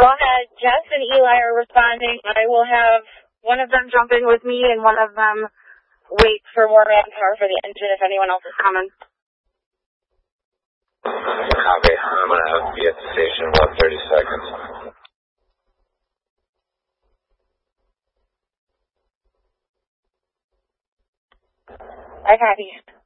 Go ahead. Jess and Eli are responding. I will have one of them jump in with me and one of them wait for more manpower for the engine if anyone else is coming. Copy. I'm going to have to be at the station in about 30 seconds. I copy.